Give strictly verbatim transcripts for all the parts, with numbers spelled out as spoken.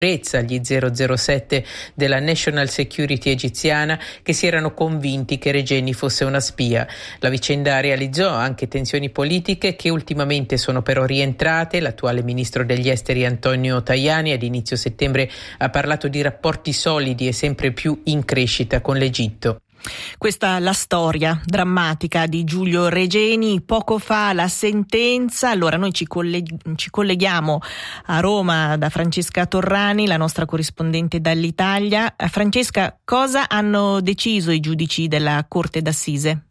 gli zero zero sette della National Security egiziana, che si erano convinti che Regeni fosse una spia. La vicenda realizzò anche tensioni politiche che ultimamente sono però rientrate. L'attuale ministro degli esteri Antonio Tajani ad inizio settembre ha parlato di rapporti solidi e sempre più in crescita con l'Egitto. Questa la storia drammatica di Giulio Regeni. Poco fa la sentenza. Allora noi ci, colleg- ci colleghiamo a Roma da Francesca Torrani, la nostra corrispondente dall'Italia. Francesca, cosa hanno deciso i giudici della Corte d'Assise?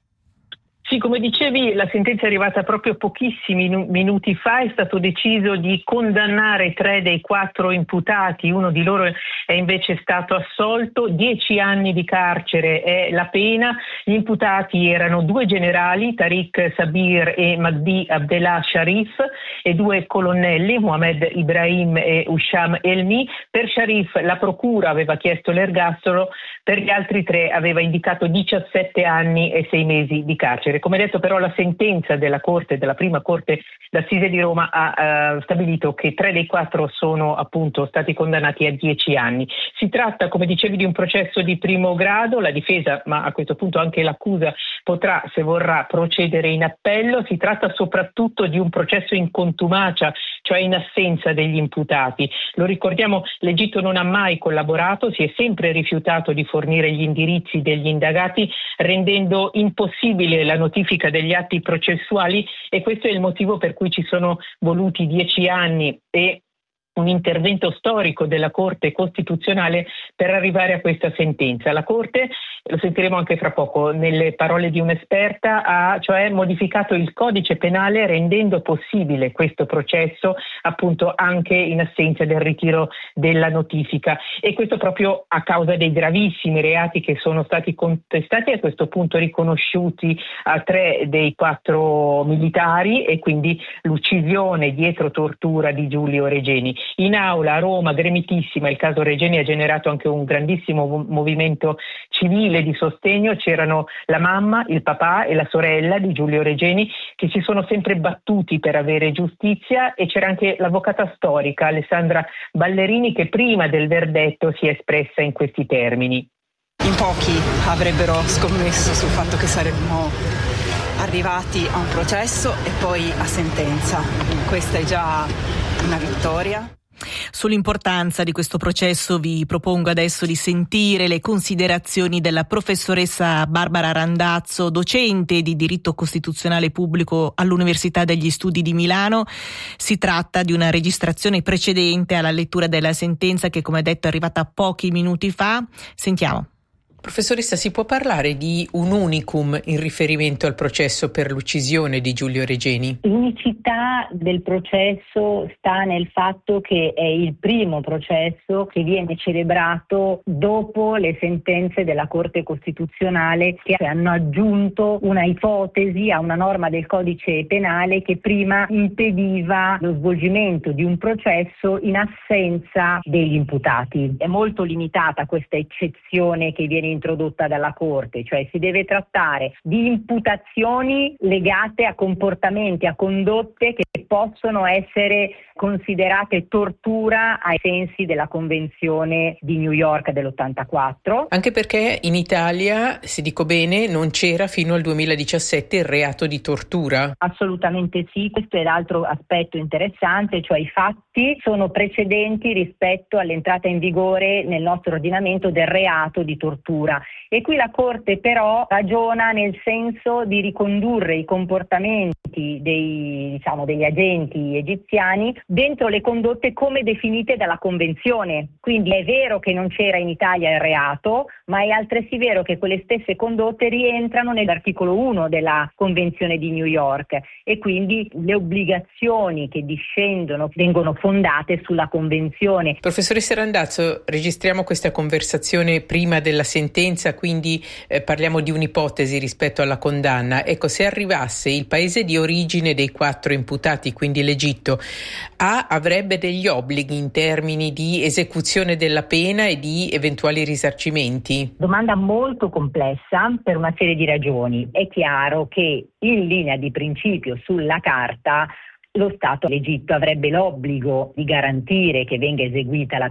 Sì, come dicevi, la sentenza è arrivata proprio pochissimi minuti fa. È stato deciso di condannare tre dei quattro imputati, uno di loro è invece stato assolto. Dieci anni di carcere è la pena. Gli imputati erano due generali, Tariq Sabir e Magdi Abdellah Sharif, e due colonnelli, Mohamed Ibrahim e Usham Elmi. Per Sharif la procura aveva chiesto l'ergastolo, per gli altri tre aveva indicato diciassette anni e sei mesi di carcere. Come detto, però, la sentenza della Corte, della prima Corte d'Assise di Roma, ha uh, stabilito che tre dei quattro sono appunto stati condannati a dieci anni. Si tratta, come dicevi, di un processo di primo grado. La difesa, ma a questo punto anche l'accusa, potrà, se vorrà, procedere in appello. Si tratta soprattutto di un processo in contumacia, cioè in assenza degli imputati. Lo ricordiamo, l'Egitto non ha mai collaborato, si è sempre rifiutato di fornire gli indirizzi degli indagati, rendendo impossibile la notifica degli atti processuali, e questo è il motivo per cui ci sono voluti dieci anni e un intervento storico della Corte Costituzionale per arrivare a questa sentenza. La Corte, lo sentiremo anche fra poco nelle parole di un'esperta, ha cioè modificato il codice penale rendendo possibile questo processo appunto anche in assenza del ritiro della notifica, e questo proprio a causa dei gravissimi reati che sono stati contestati e a questo punto riconosciuti a tre dei quattro militari, e quindi l'uccisione dietro tortura di Giulio Regeni. In aula a Roma, gremitissima, il caso Regeni ha generato anche un grandissimo movimento civile di sostegno. C'erano la mamma, il papà e la sorella di Giulio Regeni che si sono sempre battuti per avere giustizia, e c'era anche l'avvocata storica Alessandra Ballerini che prima del verdetto si è espressa in questi termini. In pochi avrebbero scommesso sul fatto che saremmo arrivati a un processo e poi a sentenza. Questa è già una vittoria. Sull'importanza di questo processo vi propongo adesso di sentire le considerazioni della professoressa Barbara Randazzo, docente di diritto costituzionale pubblico all'Università degli Studi di Milano. Si tratta di una registrazione precedente alla lettura della sentenza che, come detto, è arrivata pochi minuti fa. Sentiamo. Professoressa, si può parlare di un unicum in riferimento al processo per l'uccisione di Giulio Regeni? L'unicità del processo sta nel fatto che è il primo processo che viene celebrato dopo le sentenze della Corte Costituzionale, che hanno aggiunto una ipotesi a una norma del codice penale che prima impediva lo svolgimento di un processo in assenza degli imputati. È molto limitata questa eccezione che viene introdotta dalla Corte, cioè si deve trattare di imputazioni legate a comportamenti, a condotte che possono essere considerate tortura ai sensi della Convenzione di New York dell'ottantaquattro. Anche perché in Italia, se dico bene, non c'era fino al duemiladiciassette il reato di tortura. Assolutamente sì, questo è l'altro aspetto interessante, cioè i fatti sono precedenti rispetto all'entrata in vigore nel nostro ordinamento del reato di tortura. E qui la Corte però ragiona nel senso di ricondurre i comportamenti dei, diciamo, degli agenti egiziani dentro le condotte come definite dalla Convenzione. Quindi è vero che non c'era in Italia il reato, ma è altresì vero che quelle stesse condotte rientrano nell'articolo uno della Convenzione di New York, e quindi le obbligazioni che discendono vengono fondate sulla Convenzione. Professoressa Randazzo, registriamo questa conversazione prima della sentenza, quindi eh, parliamo di un'ipotesi rispetto alla condanna. Ecco, se arrivasse il paese di origine dei quattro imputati, quindi l'Egitto, A avrebbe degli obblighi in termini di esecuzione della pena e di eventuali risarcimenti? Domanda molto complessa per una serie di ragioni. È chiaro che in linea di principio sulla carta lo Stato l'Egitto avrebbe l'obbligo di garantire che venga eseguita la